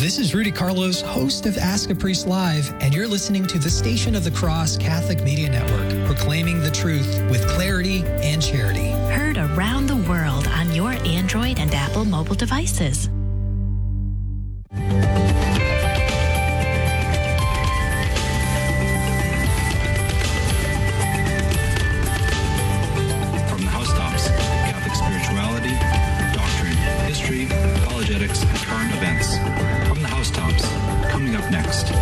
This is Rudy Carlos, host of Ask a Priest Live, and you're listening to the Station of the Cross Catholic Media Network, proclaiming the truth with clarity and charity. Heard around the world on your Android and Apple mobile devices. From the housetops, Catholic spirituality, doctrine, history, apologetics, and current events. From the housetops, coming up next.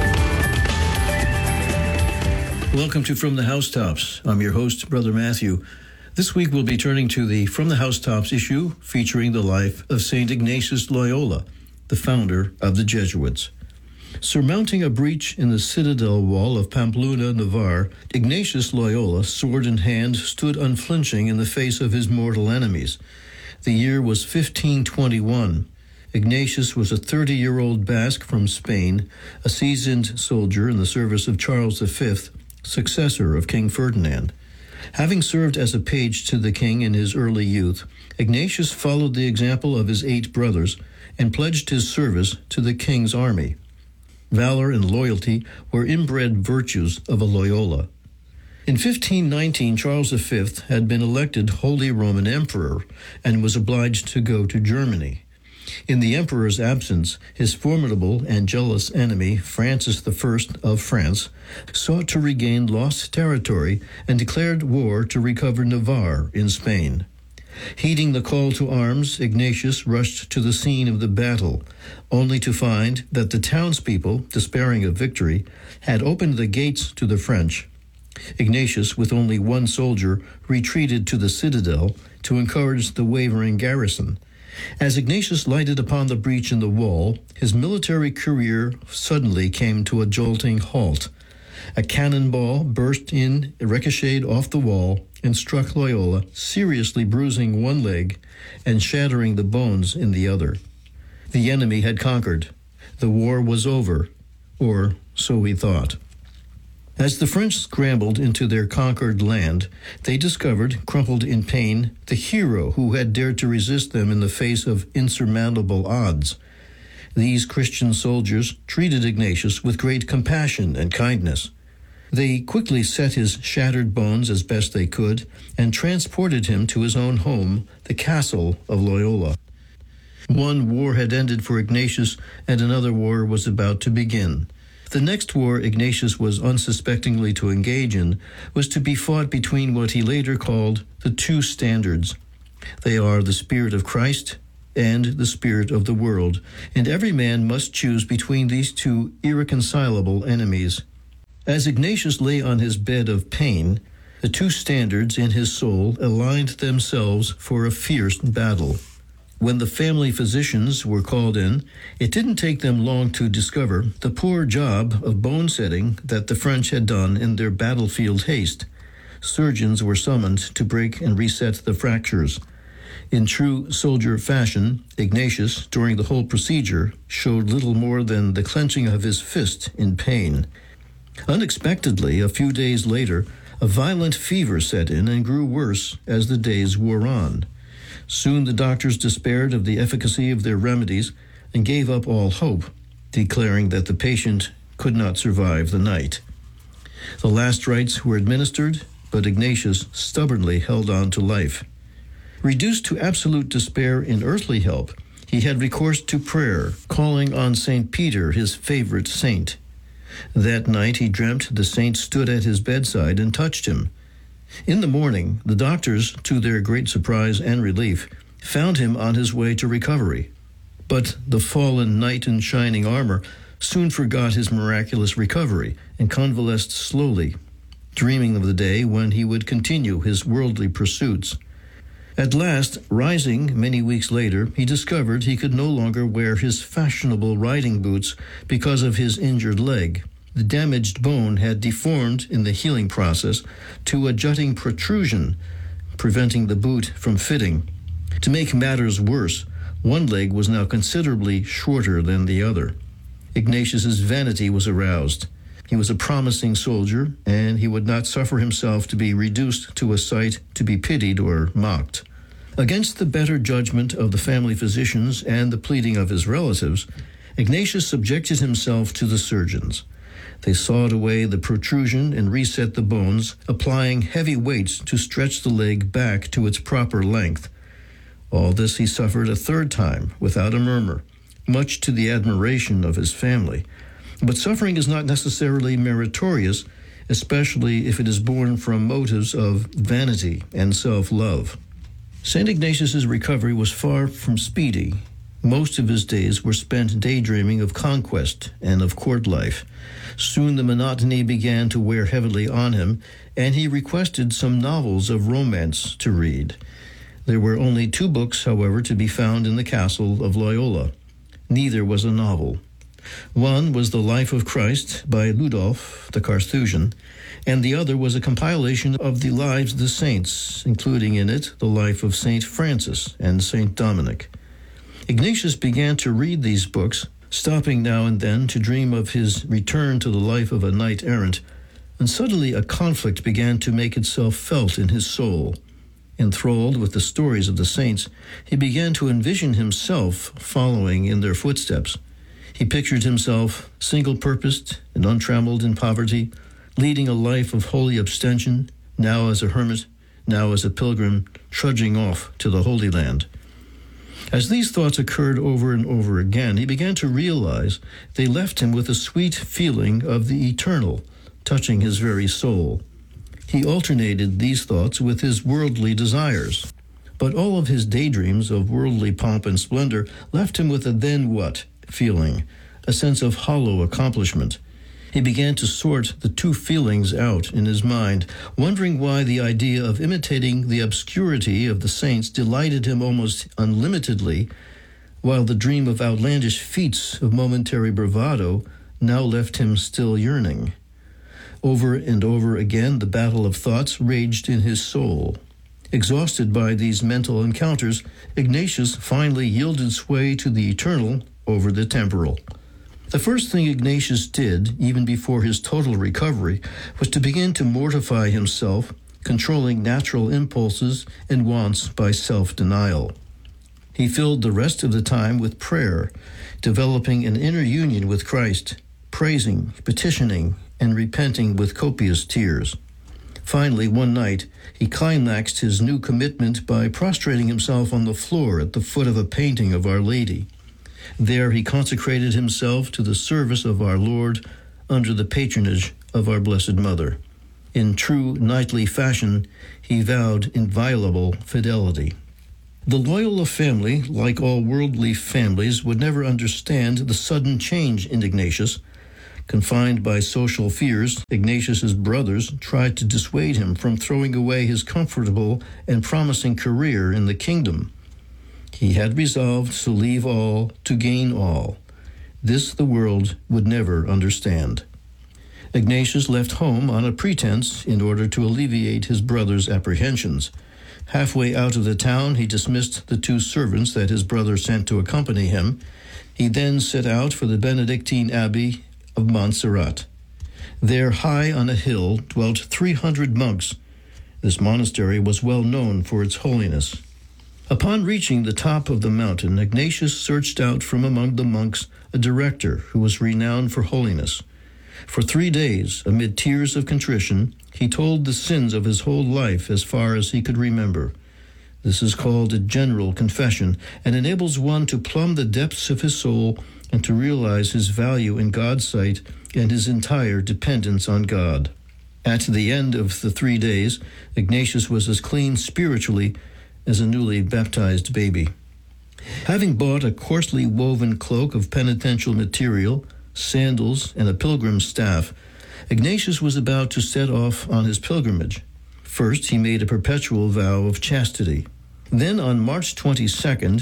Welcome to From the Housetops. I'm your host, Brother Matthew. This week we'll be turning to the From the Housetops issue featuring the life of St. Ignatius Loyola, the founder of the Jesuits. Surmounting a breach in the citadel wall of Pamplona, Navarre, Ignatius Loyola, sword in hand, stood unflinching in the face of his mortal enemies. The year was 1521. Ignatius was a 30-year-old Basque from Spain, a seasoned soldier in the service of Charles V, successor of King Ferdinand. Having served as a page to the king in his early youth, Ignatius followed the example of his 8 brothers and pledged his service to the king's army. Valor and loyalty were inbred virtues of a Loyola. In 1519, Charles V had been elected Holy Roman Emperor and was obliged to go to Germany. In the emperor's absence, his formidable and jealous enemy, Francis I of France, sought to regain lost territory and declared war to recover Navarre in Spain. Heeding the call to arms, Ignatius rushed to the scene of the battle, only to find that the townspeople, despairing of victory, had opened the gates to the French. Ignatius, with only 1 soldier, retreated to the citadel to encourage the wavering garrison. As Ignatius lighted upon the breach in the wall, his military career suddenly came to a jolting halt. A cannonball burst in, ricocheted off the wall, and struck Loyola, seriously bruising one leg and shattering the bones in the other. The enemy had conquered. The war was over, or so he thought. As the French scrambled into their conquered land, they discovered, crumpled in pain, the hero who had dared to resist them in the face of insurmountable odds. These Christian soldiers treated Ignatius with great compassion and kindness. They quickly set his shattered bones as best they could and transported him to his own home, the castle of Loyola. One war had ended for Ignatius, and another war was about to begin. The next war Ignatius was unsuspectingly to engage in was to be fought between what he later called the 2 standards. They are the spirit of Christ and the spirit of the world, and every man must choose between these 2 irreconcilable enemies. As Ignatius lay on his bed of pain, the 2 standards in his soul aligned themselves for a fierce battle. When the family physicians were called in, it didn't take them long to discover the poor job of bone setting that the French had done in their battlefield haste. Surgeons were summoned to break and reset the fractures. In true soldier fashion, Ignatius, during the whole procedure, showed little more than the clenching of his fist in pain. Unexpectedly, a few days later, a violent fever set in and grew worse as the days wore on. Soon the doctors despaired of the efficacy of their remedies and gave up all hope, declaring that the patient could not survive the night. The last rites were administered, but Ignatius stubbornly held on to life. Reduced to absolute despair in earthly help, he had recourse to prayer, calling on St. Peter, his favorite saint. That night he dreamt the saint stood at his bedside and touched him. In the morning, the doctors, to their great surprise and relief, found him on his way to recovery. But the fallen knight in shining armor soon forgot his miraculous recovery and convalesced slowly, dreaming of the day when he would continue his worldly pursuits. At last, rising many weeks later, he discovered he could no longer wear his fashionable riding boots because of his injured leg. The damaged bone had deformed in the healing process to a jutting protrusion, preventing the boot from fitting. To make matters worse, one leg was now considerably shorter than the other. Ignatius's vanity was aroused. He was a promising soldier, and he would not suffer himself to be reduced to a sight to be pitied or mocked. Against the better judgment of the family physicians and the pleading of his relatives, Ignatius subjected himself to the surgeons. They sawed away the protrusion and reset the bones, applying heavy weights to stretch the leg back to its proper length. All this he suffered a third time without a murmur, much to the admiration of his family. But suffering is not necessarily meritorious, especially if it is born from motives of vanity and self-love. St. Ignatius's recovery was far from speedy. Most of his days were spent daydreaming of conquest and of court life. Soon the monotony began to wear heavily on him, and he requested some novels of romance to read. There were only 2 books, however, to be found in the castle of Loyola. Neither was a novel. One was The Life of Christ by Ludolf the Carthusian, and the other was a compilation of the lives of the saints, including in it the life of St. Francis and St. Dominic. Ignatius began to read these books, stopping now and then to dream of his return to the life of a knight-errant, and suddenly a conflict began to make itself felt in his soul. Enthralled with the stories of the saints, he began to envision himself following in their footsteps. He pictured himself single-purposed and untrammeled in poverty, leading a life of holy abstention, now as a hermit, now as a pilgrim, trudging off to the Holy Land. As these thoughts occurred over and over again, he began to realize they left him with a sweet feeling of the eternal, touching his very soul. He alternated these thoughts with his worldly desires. But all of his daydreams of worldly pomp and splendor left him with a then what feeling, a sense of hollow accomplishment. He began to sort the 2 feelings out in his mind, wondering why the idea of imitating the obscurity of the saints delighted him almost unlimitedly, while the dream of outlandish feats of momentary bravado now left him still yearning. Over and over again, the battle of thoughts raged in his soul. Exhausted by these mental encounters, Ignatius finally yielded sway to the eternal over the temporal. The first thing Ignatius did, even before his total recovery, was to begin to mortify himself, controlling natural impulses and wants by self-denial. He filled the rest of the time with prayer, developing an inner union with Christ, praising, petitioning, and repenting with copious tears. Finally, one night, he climaxed his new commitment by prostrating himself on the floor at the foot of a painting of Our Lady. There he consecrated himself to the service of our Lord under the patronage of our Blessed Mother. In true knightly fashion, he vowed inviolable fidelity. The Loyola family, like all worldly families, would never understand the sudden change in Ignatius. Confined by social fears, Ignatius's brothers tried to dissuade him from throwing away his comfortable and promising career in the kingdom. He had resolved to leave all to gain all. This the world would never understand. Ignatius left home on a pretense in order to alleviate his brother's apprehensions. Halfway out of the town, he dismissed the 2 servants that his brother sent to accompany him. He then set out for the Benedictine Abbey of Montserrat. There, high on a hill, dwelt 300 monks. This monastery was well known for its holiness. Upon reaching the top of the mountain, Ignatius searched out from among the monks a director who was renowned for holiness. For 3 days, amid tears of contrition, he told the sins of his whole life as far as he could remember. This is called a general confession and enables one to plumb the depths of his soul and to realize his value in God's sight and his entire dependence on God. At the end of the 3 days, Ignatius was as clean spiritually as a newly baptized baby. Having bought a coarsely woven cloak of penitential material, sandals, and a pilgrim's staff, Ignatius was about to set off on his pilgrimage. First, he made a perpetual vow of chastity. Then, on March 22nd,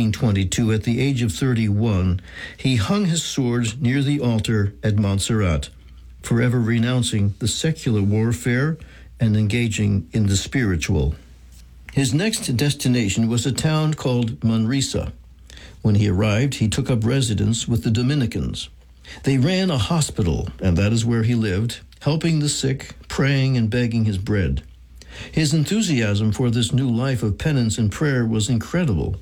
1522, at the age of 31, he hung his sword near the altar at Montserrat, forever renouncing the secular warfare and engaging in the spiritual. His next destination was a town called Manresa. When he arrived, he took up residence with the Dominicans. They ran a hospital, and that is where he lived, helping the sick, praying and begging his bread. His enthusiasm for this new life of penance and prayer was incredible.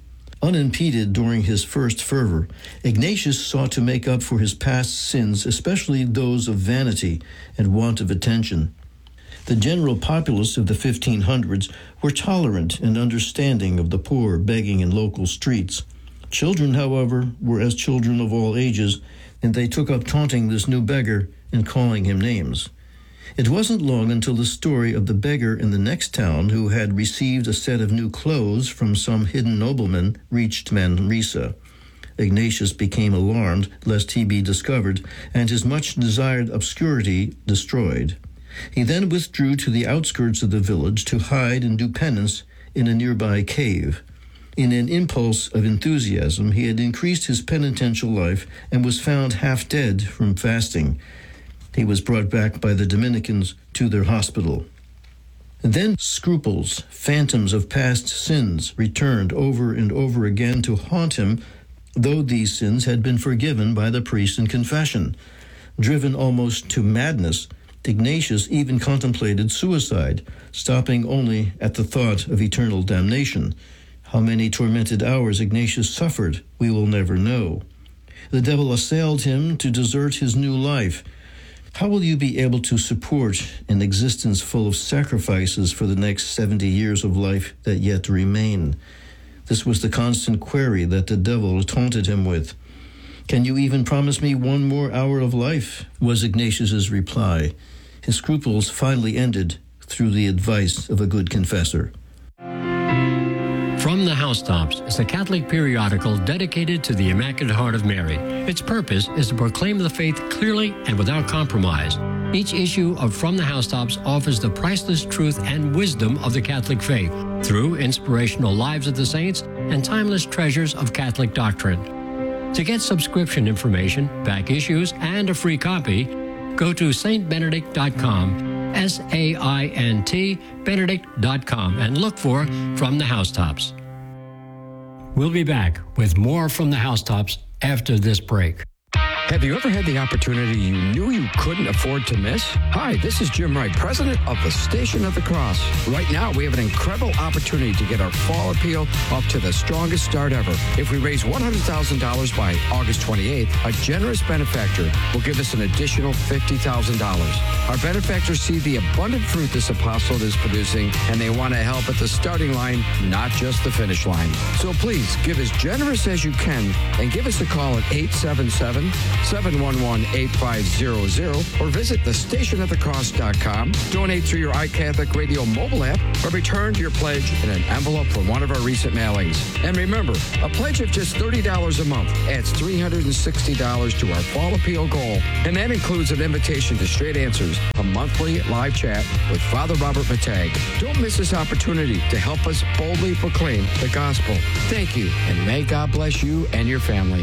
Unimpeded during his first fervor, Ignatius sought to make up for his past sins, especially those of vanity and want of attention. The general populace of the 1500s were tolerant and understanding of the poor begging in local streets. Children, however, were as children of all ages, and they took up taunting this new beggar and calling him names. It wasn't long until the story of the beggar in the next town who had received a set of new clothes from some hidden nobleman reached Manresa. Ignatius became alarmed lest he be discovered and his much-desired obscurity destroyed. He then withdrew to the outskirts of the village to hide and do penance in a nearby cave. In an impulse of enthusiasm, he had increased his penitential life and was found half dead from fasting. He was brought back by the Dominicans to their hospital. And then scruples, phantoms of past sins, returned over and over again to haunt him, though these sins had been forgiven by the priest in confession. Driven almost to madness, Ignatius even contemplated suicide, stopping only at the thought of eternal damnation. How many tormented hours Ignatius suffered, we will never know. The devil assailed him to desert his new life. How will you be able to support an existence full of sacrifices for the next 70 years of life that yet remain? This was the constant query that the devil taunted him with. Can you even promise me one more hour of life? Was Ignatius's reply. His scruples finally ended through the advice of a good confessor. From the Housetops is a Catholic periodical dedicated to the Immaculate Heart of Mary. Its purpose is to proclaim the faith clearly and without compromise. Each issue of From the Housetops offers the priceless truth and wisdom of the Catholic faith through inspirational lives of the saints and timeless treasures of Catholic doctrine. To get subscription information, back issues, and a free copy, go to saintbenedict.com, SAINT, Benedict.com, and look for From the Housetops. We'll be back with more From the Housetops after this break. Have you ever had the opportunity you knew you couldn't afford to miss? Hi, this is Jim Wright, president of the Station of the Cross. Right now, we have an incredible opportunity to get our fall appeal up to the strongest start ever. If we raise $100,000 by August 28th, a generous benefactor will give us an additional $50,000. Our benefactors see the abundant fruit this apostolate is producing, and they want to help at the starting line, not just the finish line. So please, give as generous as you can and give us a call at 877-711-8500 or visit thestationofthecross.com. Donate through your iCatholic Radio mobile app or return your pledge in an envelope from one of our recent mailings. And remember, a pledge of just $30 a month adds $360 to our fall appeal goal. And that includes an invitation to Straight Answers, a monthly live chat with Father Robert Matag. Don't miss this opportunity to help us boldly proclaim the gospel. Thank you, and may God bless you and your family.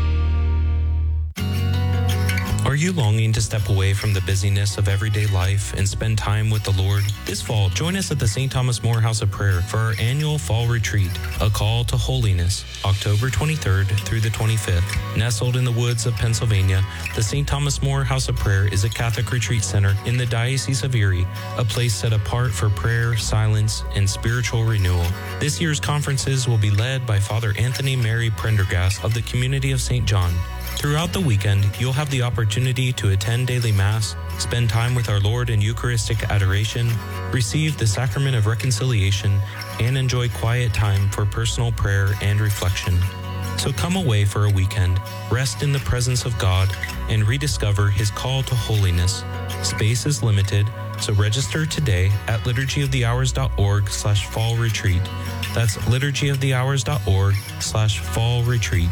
Are you longing to step away from the busyness of everyday life and spend time with the Lord? This fall, join us at the St. Thomas More House of Prayer for our annual fall retreat, A Call to Holiness, October 23rd through the 25th. Nestled in the woods of Pennsylvania, the St. Thomas More House of Prayer is a Catholic retreat center in the Diocese of Erie, a place set apart for prayer, silence, and spiritual renewal. This year's conferences will be led by Father Anthony Mary Prendergast of the Community of St. John. Throughout the weekend, you'll have the opportunity to attend daily Mass, spend time with our Lord in Eucharistic adoration, receive the Sacrament of Reconciliation, and enjoy quiet time for personal prayer and reflection. So come away for a weekend, rest in the presence of God, and rediscover His call to holiness. Space is limited, so register today at liturgyofthehours.org/fall retreat. That's liturgyofthehours.org/fall retreat.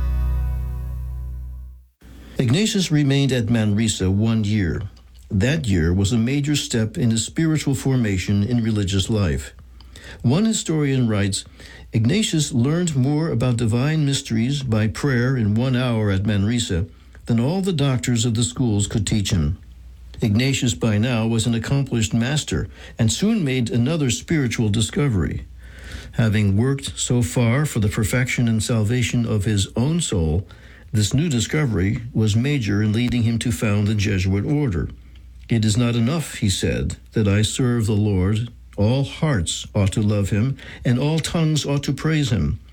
Ignatius remained at Manresa 1 year. That year was a major step in his spiritual formation in religious life. One historian writes, Ignatius learned more about divine mysteries by prayer in 1 hour at Manresa than all the doctors of the schools could teach him. Ignatius by now was an accomplished master and soon made another spiritual discovery. Having worked so far for the perfection and salvation of his own soul, this new discovery was major in leading him to found the Jesuit order. It is not enough, he said, that I serve the Lord. All hearts ought to love him, and all tongues ought to praise him.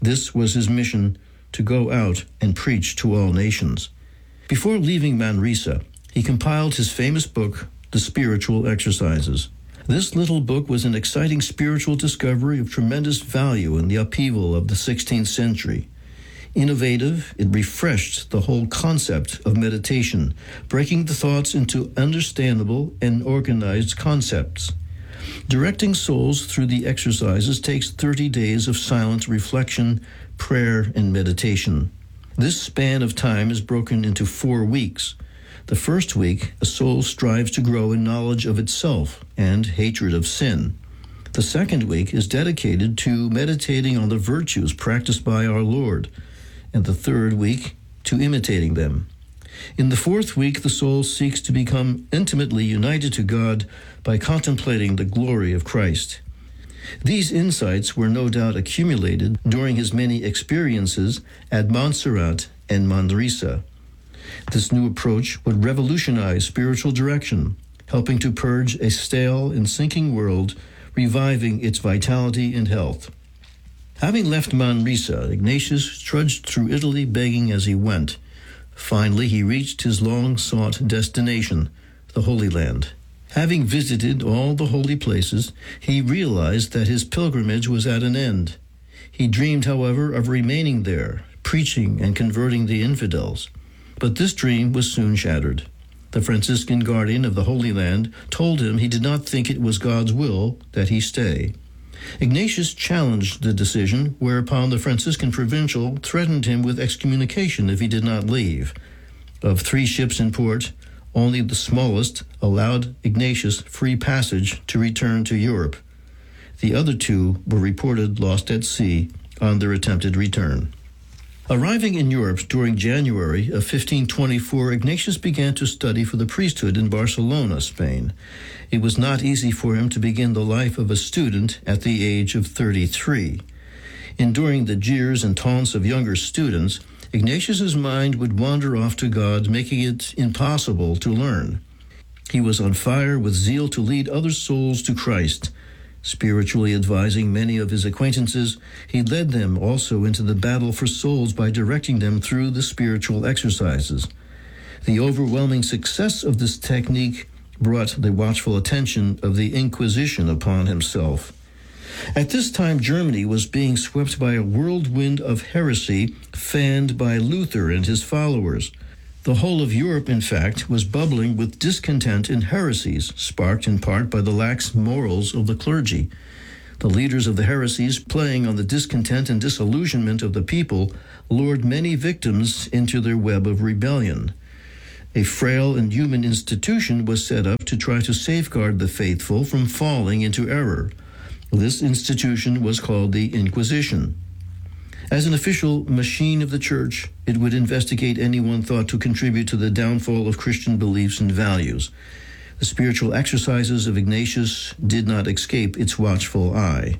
This was his mission, to go out and preach to all nations. Before leaving Manresa, he compiled his famous book, The Spiritual Exercises. This little book was an exciting spiritual discovery of tremendous value in the upheaval of the 16th century. Innovative, it refreshed the whole concept of meditation, breaking the thoughts into understandable and organized concepts. Directing souls through the exercises takes 30 days of silent reflection, prayer, and meditation. This span of time is broken into 4 weeks. The first week, a soul strives to grow in knowledge of itself and hatred of sin. The second week is dedicated to meditating on the virtues practiced by our Lord, and the third week to imitating them. In the fourth week, the soul seeks to become intimately united to God by contemplating the glory of Christ. These insights were no doubt accumulated during his many experiences at Montserrat and Manresa. This new approach would revolutionize spiritual direction, helping to purge a stale and sinking world, reviving its vitality and health. Having left Manresa, Ignatius trudged through Italy begging as he went. Finally, he reached his long-sought destination, the Holy Land. Having visited all the holy places, he realized that his pilgrimage was at an end. He dreamed, however, of remaining there, preaching and converting the infidels. But this dream was soon shattered. The Franciscan guardian of the Holy Land told him he did not think it was God's will that he stay. Ignatius challenged the decision, whereupon the Franciscan provincial threatened him with excommunication if he did not leave. Of 3 ships in port, only the smallest allowed Ignatius free passage to return to Europe. The other 2 were reported lost at sea on their attempted return. Arriving in Europe during January of 1524, Ignatius began to study for the priesthood in Barcelona, Spain. It was not easy for him to begin the life of a student at the age of 33. Enduring the jeers and taunts of younger students, Ignatius's mind would wander off to God, making it impossible to learn. He was on fire with zeal to lead other souls to Christ. Spiritually advising many of his acquaintances, he led them also into the battle for souls by directing them through the spiritual exercises. The overwhelming success of this technique brought the watchful attention of the Inquisition upon himself. At this time, Germany was being swept by a whirlwind of heresy fanned by Luther and his followers. The whole of Europe, in fact, was bubbling with discontent and heresies, sparked in part by the lax morals of the clergy. The leaders of the heresies, playing on the discontent and disillusionment of the people, lured many victims into their web of rebellion. A frail and human institution was set up to try to safeguard the faithful from falling into error. This institution was called the Inquisition. As an official machine of the Church, it would investigate anyone thought to contribute to the downfall of Christian beliefs and values. The spiritual exercises of Ignatius did not escape its watchful eye.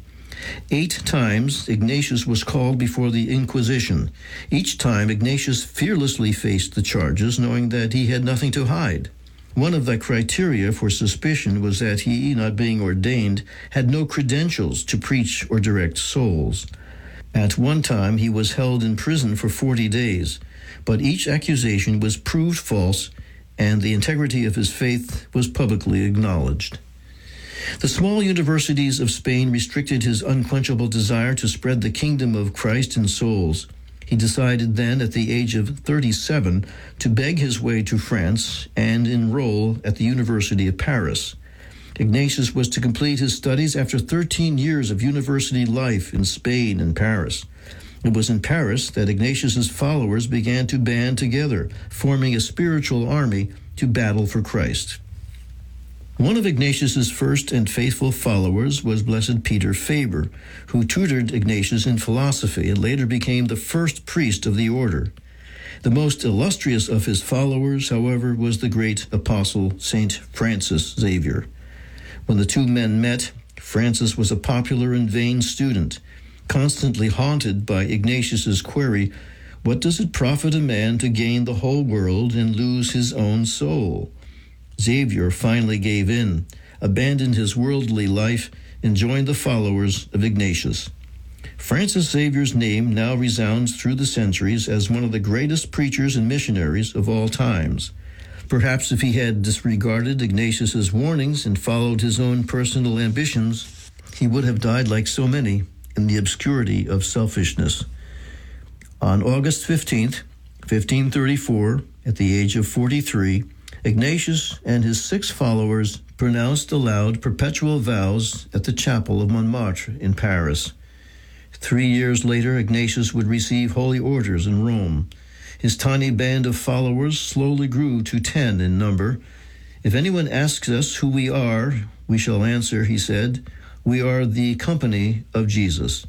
8 times Ignatius was called before the Inquisition. Each time Ignatius fearlessly faced the charges, knowing that he had nothing to hide. One of the criteria for suspicion was that he, not being ordained, had no credentials to preach or direct souls. At one time, he was held in prison for 40 days, but each accusation was proved false, and the integrity of his faith was publicly acknowledged. The small universities of Spain restricted his unquenchable desire to spread the kingdom of Christ in souls. He decided then, at the age of 37, to beg his way to France and enroll at the University of Paris. Ignatius was to complete his studies after 13 years of university life in Spain and Paris. It was in Paris that Ignatius's followers began to band together, forming a spiritual army to battle for Christ. One of Ignatius's first and faithful followers was Blessed Peter Faber, who tutored Ignatius in philosophy and later became the first priest of the order. The most illustrious of his followers, however, was the great apostle Saint Francis Xavier. When the 2 men met, Francis was a popular and vain student, constantly haunted by Ignatius's query, "What does it profit a man to gain the whole world and lose his own soul?" Xavier finally gave in, abandoned his worldly life, and joined the followers of Ignatius. Francis Xavier's name now resounds through the centuries as one of the greatest preachers and missionaries of all times. Perhaps if he had disregarded Ignatius's warnings and followed his own personal ambitions, he would have died like so many in the obscurity of selfishness. On August 15th, 1534, at the age of 43, Ignatius and his 6 followers pronounced aloud perpetual vows at the chapel of Montmartre in Paris. 3 years later, Ignatius would receive holy orders in Rome. His tiny band of followers slowly grew to 10 in number. "If anyone asks us who we are, we shall answer," he said, "we are the company of Jesus."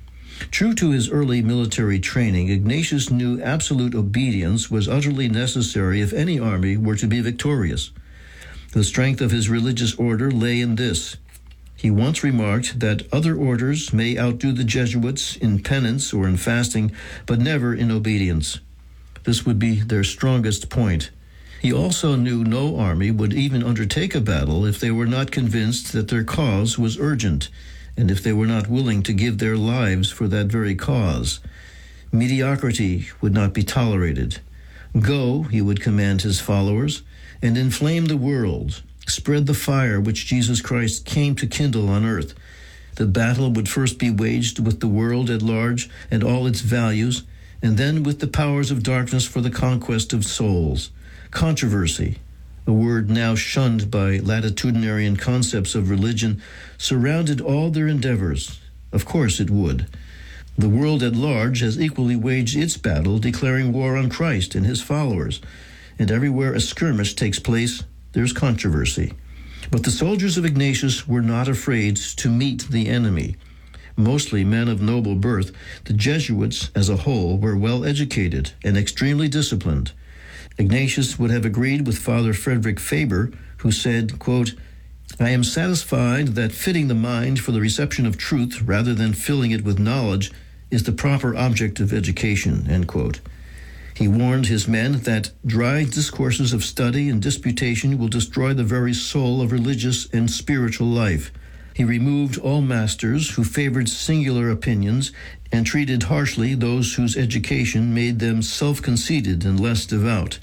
True to his early military training, Ignatius knew absolute obedience was utterly necessary if any army were to be victorious. The strength of his religious order lay in this. He once remarked that other orders may outdo the Jesuits in penance or in fasting, but never in obedience. This would be their strongest point. He also knew no army would even undertake a battle if they were not convinced that their cause was urgent, and if they were not willing to give their lives for that very cause. Mediocrity would not be tolerated. "Go," he would command his followers, "and inflame the world. Spread the fire which Jesus Christ came to kindle on earth." The battle would first be waged with the world at large and all its values, and then with the powers of darkness for the conquest of souls. Controversy, a word now shunned by latitudinarian concepts of religion, surrounded all their endeavors. Of course it would. The world at large has equally waged its battle, declaring war on Christ and his followers. And everywhere a skirmish takes place, there's controversy. But the soldiers of Ignatius were not afraid to meet the enemy. Mostly men of noble birth, the Jesuits as a whole were well educated and extremely disciplined. Ignatius would have agreed with Father Frederick Faber, who said, quote, "I am satisfied that fitting the mind for the reception of truth rather than filling it with knowledge is the proper object of education," end quote. He warned his men that dry discourses of study and disputation will destroy the very soul of religious and spiritual life. He removed all masters who favored singular opinions and treated harshly those whose education made them self-conceited and less devout.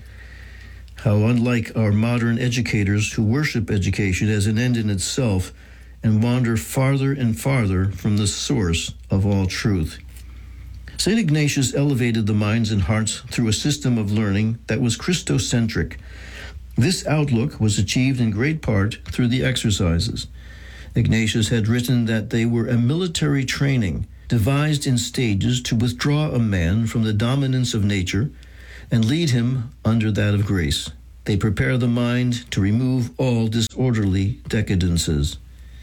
How unlike our modern educators who worship education as an end in itself and wander farther and farther from the source of all truth. St. Ignatius elevated the minds and hearts through a system of learning that was Christocentric. This outlook was achieved in great part through the exercises. Ignatius had written that they were a military training devised in stages to withdraw a man from the dominance of nature and lead him under that of grace. They prepare the mind to remove all disorderly decadences.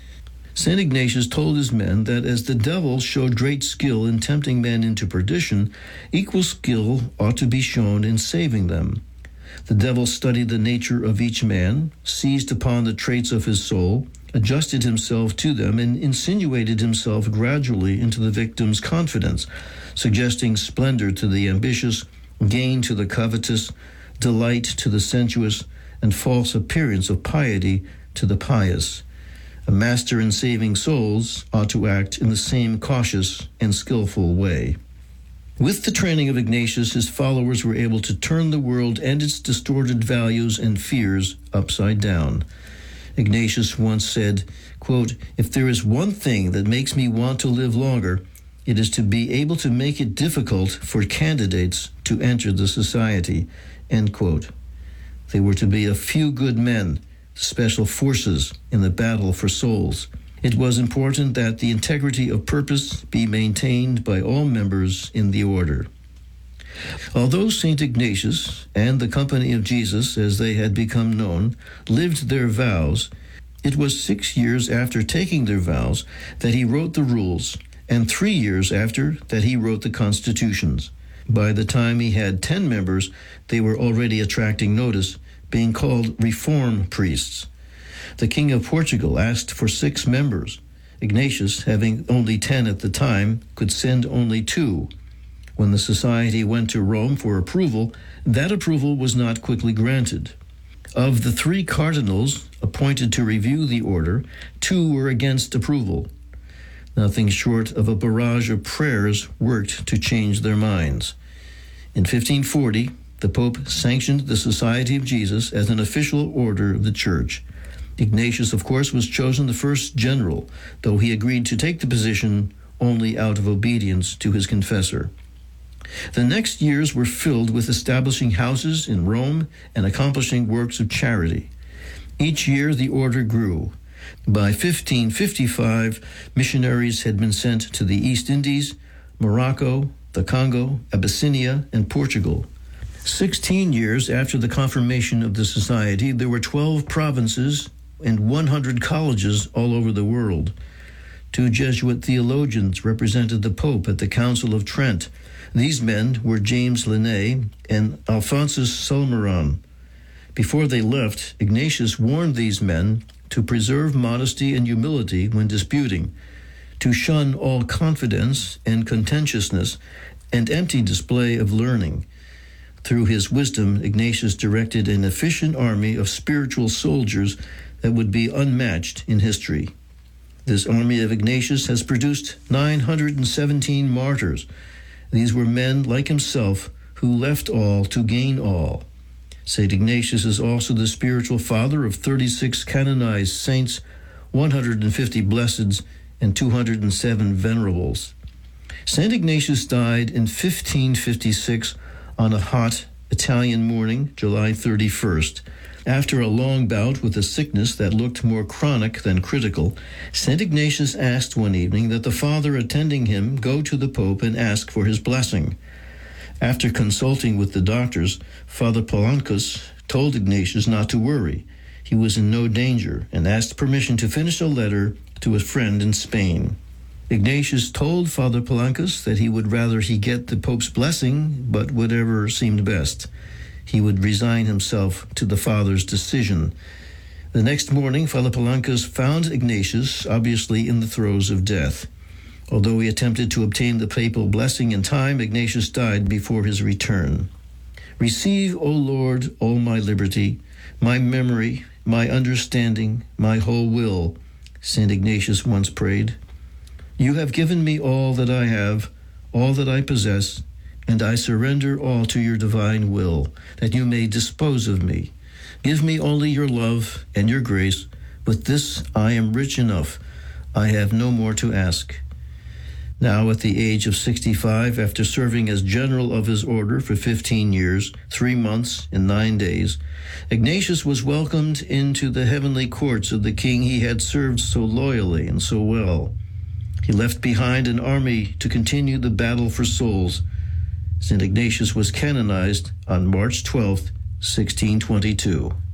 St. Ignatius told his men that as the devil showed great skill in tempting men into perdition, equal skill ought to be shown in saving them. The devil studied the nature of each man, seized upon the traits of his soul, adjusted himself to them, and insinuated himself gradually into the victim's confidence, suggesting splendor to the ambitious, gain to the covetous, delight to the sensuous, and false appearance of piety to the pious. A master in saving souls ought to act in the same cautious and skillful way. With the training of Ignatius, his followers were able to turn the world and its distorted values and fears upside down. Ignatius once said, quote, "If there is one thing that makes me want to live longer, it is to be able to make it difficult for candidates to enter the society," end quote. They were to be a few good men, special forces in the battle for souls. It was important that the integrity of purpose be maintained by all members in the order. Although St. Ignatius and the Company of Jesus, as they had become known, lived their vows, it was 6 years after taking their vows that he wrote the rules, and 3 years after that he wrote the constitutions. By the time he had 10 members, they were already attracting notice, being called reform priests. The King of Portugal asked for 6 members. Ignatius, having only 10 at the time, could send only 2. When the society went to Rome for approval, that approval was not quickly granted. Of the 3 cardinals appointed to review the order, 2 were against approval. Nothing short of a barrage of prayers worked to change their minds. In 1540, the Pope sanctioned the Society of Jesus as an official order of the Church. Ignatius, of course, was chosen the first general, though he agreed to take the position only out of obedience to his confessor. The next years were filled with establishing houses in Rome and accomplishing works of charity. Each year the order grew. By 1555, missionaries had been sent to the East Indies, Morocco, the Congo, Abyssinia, and Portugal. 16 years after the confirmation of the society, there were 12 provinces and 100 colleges all over the world. 2 Jesuit theologians represented the Pope at the Council of Trent. These men were James Linné and Alphonsus Salmeron. Before they left, Ignatius warned these men to preserve modesty and humility when disputing, to shun all confidence and contentiousness and empty display of learning. Through his wisdom, Ignatius directed an efficient army of spiritual soldiers that would be unmatched in history. This army of Ignatius has produced 917 martyrs. These were men like himself who left all to gain all. St. Ignatius is also the spiritual father of 36 canonized saints, 150 blesseds, and 207 venerables. St. Ignatius died in 1556 on a hot Italian morning, July 31st. After a long bout with a sickness that looked more chronic than critical, St. Ignatius asked one evening that the father attending him go to the Pope and ask for his blessing. After consulting with the doctors, Father Palancas told Ignatius not to worry. He was in no danger and asked permission to finish a letter to a friend in Spain. Ignatius told Father Palancas that he would rather he get the Pope's blessing, but whatever seemed best. He would resign himself to the Father's decision. The next morning, Father Palancas found Ignatius obviously in the throes of death. Although he attempted to obtain the papal blessing in time, Ignatius died before his return. Receive, O Lord, all my liberty, my memory, my understanding, my whole will, St. Ignatius once prayed. You have given me all that I have, all that I possess, and I surrender all to your divine will, that you may dispose of me. Give me only your love and your grace. With this I am rich enough. I have no more to ask. Now at the age of 65, after serving as general of his order for 15 years, 3 months and 9 days, Ignatius was welcomed into the heavenly courts of the king he had served so loyally and so well. He left behind an army to continue the battle for souls. St. Ignatius was canonized on March 12, 1622.